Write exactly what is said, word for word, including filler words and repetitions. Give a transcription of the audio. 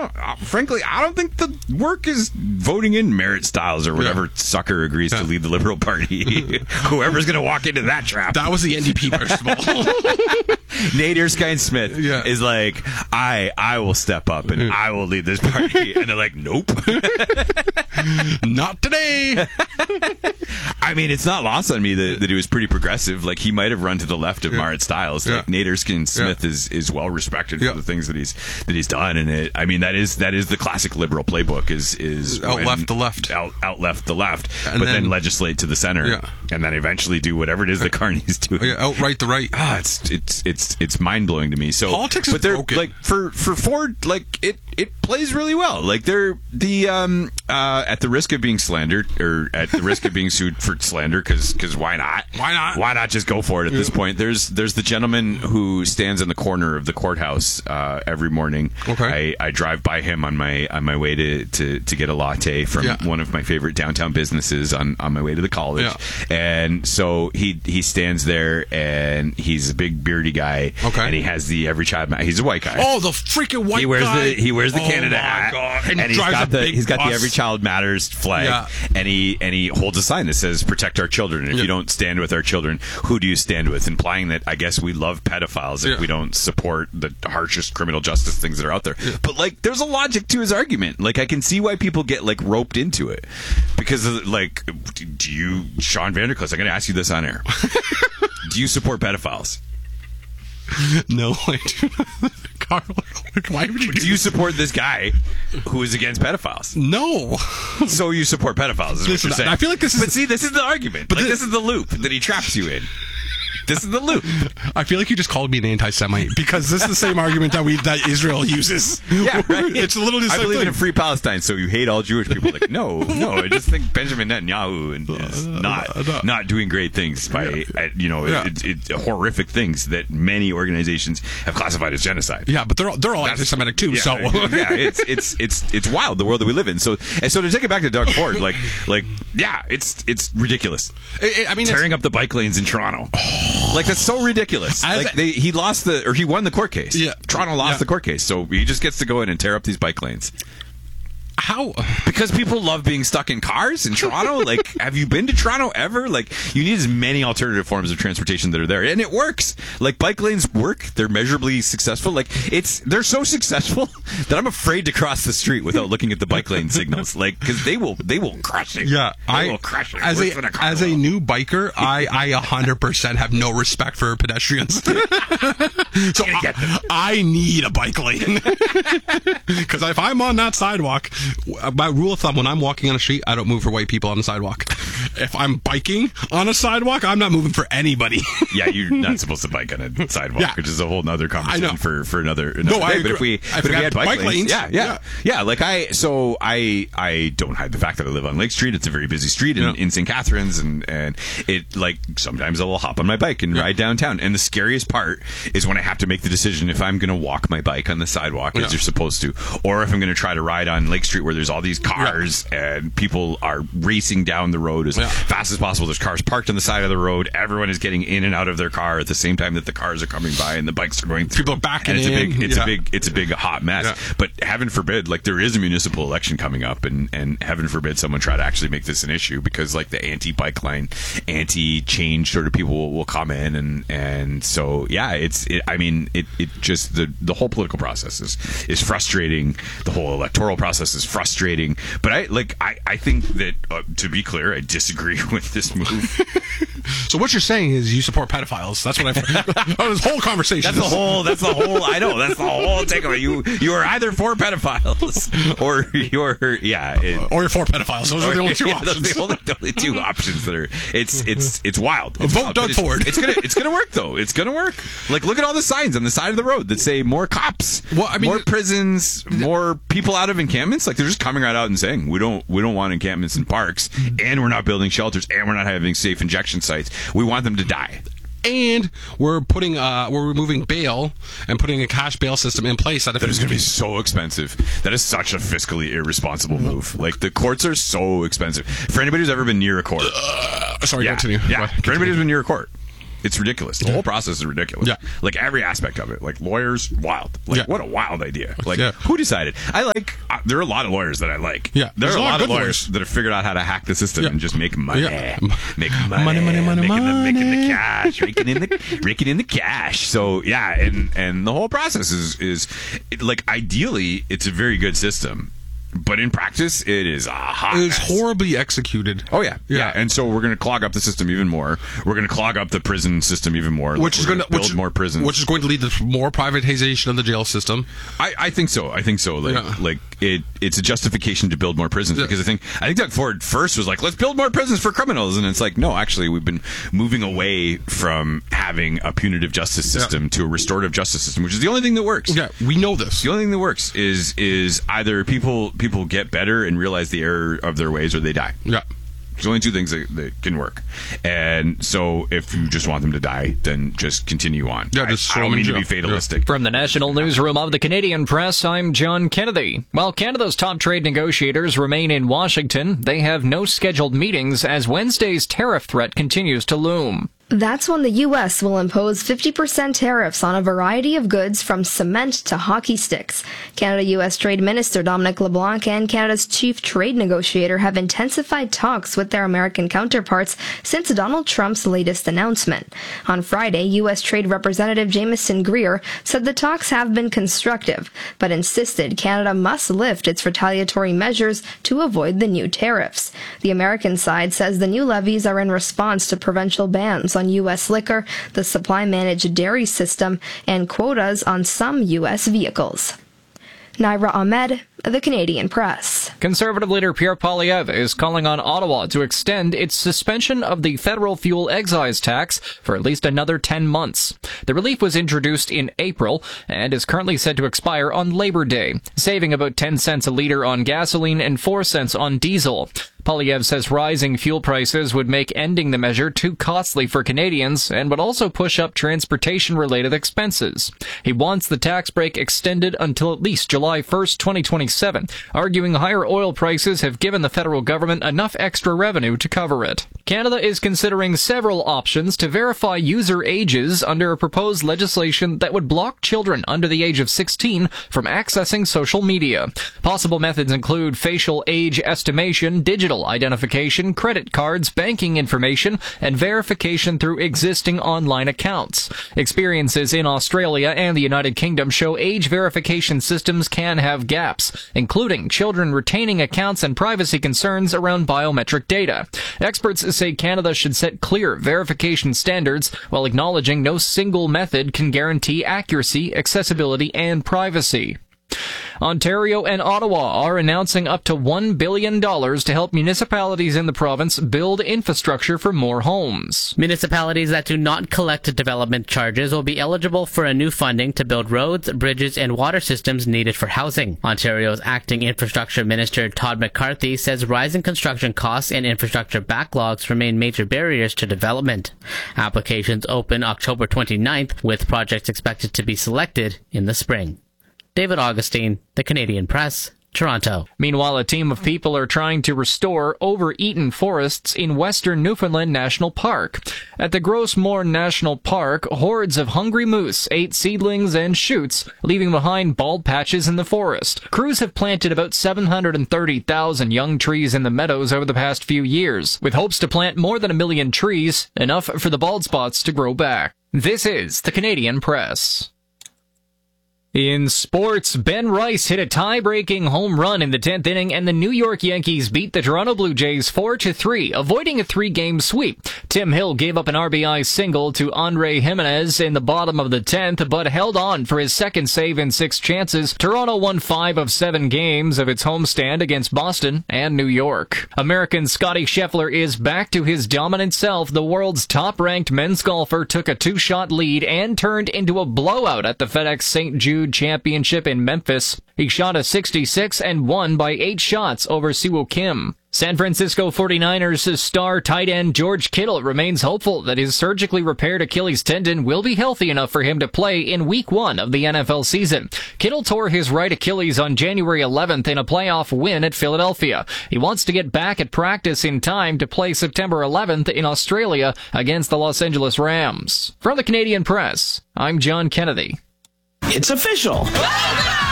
don't, uh, frankly, I don't think the work is voting in Merritt Stiles or whatever yeah. sucker agrees yeah. to lead the Liberal Party. Whoever's going to walk into that trap. That was the N D P principle. Nate Erskine-Smith yeah. is like, I I will step up and I will lead this party. And they're like, nope. Not today. I mean, it's not lost on me that, that he was pretty progressive. Like, he might have run to the left of yeah. Merritt Stiles. Like, yeah. Nate Erskine-Smith yeah. is, is well respected yeah. for the things that he's that he's done. And it, I mean, that is that is the classic Liberal playbook is is out left the left, out, out left the left, and but then, then legislate to the center, yeah. and then eventually do whatever it is that Carney's doing. Yeah, outright the right. Ah, it's it's it's it's mind blowing to me. So politics but is they're broken. Like for for Ford, like it it plays really well. Like they're the um uh at the risk of being slandered or at the risk of being sued for slander, because because why not? Why not? Why not just go for it at yeah. this point? There's there's the gentleman who stands in the corner of the courthouse uh, every morning. Okay. I, I drive by him on my on my way to, to, to get a latte from yeah. one of my favorite downtown businesses on, on my way to the college. Yeah. And so he he stands there and he's a big beardy guy. Okay. And he has the every child ma- he's a white guy. Oh, the freaking white he wears guy. the he wears the oh Canada my hat. God. And, and he's got the he's got bus. the Every Child Matters flag. Yeah. And he and he holds a sign that says protect our children. And if yeah. you don't stand with our children, who do you stand with? Implying that I guess we love pedophiles if yeah. we don't support the harshest criminal justice things that are out there. Yeah. But like there's a logic to his argument. Like I can see why people get like roped into it. Because of, like do you Sean Vanderklis, I'm going to ask you this on air. Do you support pedophiles? No, I do not. Carl, why would you do Do you support this guy who is against pedophiles? No. So you support pedophiles is this what you're is, saying. I feel like this is... But see, this is the argument. But like, this, this is the loop that he traps you in. This is the loop. I feel like you just called me an anti-Semite because this is the same argument that we that Israel uses. Yeah, right. It's a little. I believe thing. in a free Palestine, so you hate all Jewish people. Like, no, no. I just think Benjamin Netanyahu and is not uh, uh, not doing great things by yeah. uh, you know yeah. it, it, it, horrific things that many organizations have classified as genocide. Yeah, but they're all, they're all That's, anti-Semitic too. Yeah, so yeah, it's it's it's it's wild the world that we live in. So and so to take it back to Doug Ford, like like yeah, it's it's ridiculous. I, I mean, tearing up the bike lanes in Toronto, like that's so ridiculous. Like they, he lost the or he won the court case. Yeah, Toronto lost yeah. the court case, so he just gets to go in and tear up these bike lanes. How? Because people love being stuck in cars in Toronto. Like, have you been to Toronto ever? Like, you need as many alternative forms of transportation that are there, and it works. Like, bike lanes work; they're measurably successful. Like, it's they're so successful that I'm afraid to cross the street without looking at the bike lane signals. Like, because they will they will crush it. Yeah, they I will crush it. As Worse a, than a as a new biker, I I one hundred percent have no respect for pedestrians. So I, I need a bike lane because if I'm on that sidewalk, my rule of thumb, when I'm walking on a street, I don't move for white people on the sidewalk. If I'm biking on a sidewalk, I'm not moving for anybody. Yeah, you're not supposed to bike on a sidewalk, yeah. which is a whole nother conversation for, for another, another no, day. I But if we, I but if we had bike, bike lanes, lanes yeah, yeah, yeah, yeah. Like I, so I, I don't hide the fact that I live on Lake Street. It's a very busy street in, yeah. in Saint Catharines, and and it like sometimes I will hop on my bike and yeah. ride downtown. And the scariest part is when I have to make the decision if I'm going to walk my bike on the sidewalk yeah. as you're supposed to, or if I'm going to try to ride on Lake Street where there's all these cars. Yeah. And people are racing down the road as yeah. fast as possible. There's cars parked on the side of the road. Everyone is getting in and out of their car at the same time that the cars are coming by and the bikes are going through. People are backing and it's in. A big, it's yeah. a big, it's a big hot mess. Yeah. But heaven forbid, like there is a municipal election coming up, and, and heaven forbid someone try to actually make this an issue, because like the anti-bike line, anti-change sort of people will, will come in, and and so yeah, it's. It, I mean, it it just the the whole political process is is frustrating. The whole electoral process is frustrating. But I like. I, I think that, uh, to be clear, I disagree with this move. So what you're saying is you support pedophiles. That's what I've oh, this whole conversation. That's the whole, that's the whole, I know, that's the whole takeaway. You you are either for pedophiles or you're, yeah. It, or you're for pedophiles. Those are the only two yeah, options. Those are the only, the only two options that are, it's it's it's wild. It's Vote wild, Doug it's, Ford. It's gonna, it's gonna work though. It's gonna work. Like, look at all the signs on the side of the road that say more cops, well, I mean, more prisons, more people out of encampments. Like, they're just coming right out and saying, we don't, we don't want encampments in parks, and we're not building shelters, and we're not having safe injection sites. We want them to die. And we're putting, uh, we're removing bail and putting a cash bail system in place. That, that is going to be so expensive. That is such a fiscally irresponsible move. Like, the courts are so expensive. For anybody who's ever been near a court. Uh, sorry, yeah, continue. Yeah. For anybody who's been near a court. It's ridiculous. The whole process is ridiculous. Yeah. Like every aspect of it. Like lawyers, wild. Like Yeah. what a wild idea. Like Yeah. who decided? I like. Uh, there are a lot of lawyers that I like. Yeah. There There's are a lot of good lawyers, lawyers. that have figured out how to hack the system Yeah. and just make money. Yeah. Make money. Money, money, money, making the, making the money. cash. Raking in the raking in the cash. So yeah, and and the whole process is is like ideally it's a very good system. But in practice, it is a hot It was mess. horribly executed. Oh yeah. yeah, Yeah. And so we're going to clog up the system even more. We're going to clog up the prison system even more. Which is We're going to build which, more prisons. Which is going to lead to more privatization of the jail system. I, I think so. I think so. Like Yeah. like it it's a justification to build more prisons Yeah. because I think I think Doug Ford first was like, let's build more prisons for criminals, and it's like, no, actually we've been moving away from having a punitive justice system Yeah. to a restorative justice system, which is the only thing that works. Yeah, we know this. The only thing that works is is either people people get better and realize the error of their ways, or they die. Yeah. There's only two things that, that can work. And so if you just want them to die, then just continue on. Yeah, just I, I throw don't them in mean to jail. be fatalistic. From the National Newsroom of the Canadian Press, I'm John Kennedy. While Canada's top trade negotiators remain in Washington, they have no scheduled meetings as Wednesday's tariff threat continues to loom. That's when the U S will impose fifty percent tariffs on a variety of goods from cement to hockey sticks. Canada-U S Trade Minister Dominic LeBlanc and Canada's chief trade negotiator have intensified talks with their American counterparts since Donald Trump's latest announcement. On Friday, U S Trade Representative Jameson Greer said the talks have been constructive, but insisted Canada must lift its retaliatory measures to avoid the new tariffs. The American side says the new levies are in response to provincial bans on U S liquor, the supply-managed dairy system, and quotas on some U S vehicles. Naira Ahmed, The Canadian Press. Conservative leader Pierre Poilievre is calling on Ottawa to extend its suspension of the federal fuel excise tax for at least another ten months. The relief was introduced in April and is currently set to expire on Labor Day, saving about ten cents a litre on gasoline and four cents on diesel. Poilievre says rising fuel prices would make ending the measure too costly for Canadians and would also push up transportation-related expenses. He wants the tax break extended until at least July first, twenty twenty-seven, arguing higher oil prices have given the federal government enough extra revenue to cover it. Canada is considering several options to verify user ages under a proposed legislation that would block children under the age of sixteen from accessing social media. Possible methods include facial age estimation, digital identification, credit cards, banking information, and verification through existing online accounts. Experiences in Australia and the United Kingdom show age verification systems can have gaps, including children retaining accounts and privacy concerns around biometric data. Experts say Canada should set clear verification standards while acknowledging no single method can guarantee accuracy, accessibility, and privacy. Ontario and Ottawa are announcing up to one billion dollars to help municipalities in the province build infrastructure for more homes. Municipalities that do not collect development charges will be eligible for a new funding to build roads, bridges, and water systems needed for housing. Ontario's acting infrastructure minister Todd McCarthy says rising construction costs and infrastructure backlogs remain major barriers to development. Applications open October twenty-ninth, with projects expected to be selected in the spring. David Augustine, The Canadian Press, Toronto. Meanwhile, a team of people are trying to restore overeaten forests in western Newfoundland National Park. At the Gros Morne National Park, hordes of hungry moose ate seedlings and shoots, leaving behind bald patches in the forest. Crews have planted about seven hundred thirty thousand young trees in the meadows over the past few years, with hopes to plant more than a million trees, enough for the bald spots to grow back. This is The Canadian Press. In sports, Ben Rice hit a tie-breaking home run in the tenth inning, and the New York Yankees beat the Toronto Blue Jays four to three, avoiding a three-game sweep. Tim Hill gave up an R B I single to Andre Jimenez in the bottom of the tenth, but held on for his second save in six chances. Toronto won five of seven games of its homestand against Boston and New York. American Scottie Scheffler is back to his dominant self. The world's top-ranked men's golfer took a two-shot lead and turned into a blowout at the FedEx Saint Jude Championship in Memphis. He shot a sixty-six and won by eight shots over Siwoo Kim. San Francisco forty-niners star tight end George Kittle remains hopeful that his surgically repaired Achilles tendon will be healthy enough for him to play in week one of the N F L season. Kittle tore his right Achilles on January eleventh in a playoff win at Philadelphia. He wants to get back at practice in time to play September eleventh in Australia against the Los Angeles Rams. From the Canadian Press, I'm John Kennedy. It's official.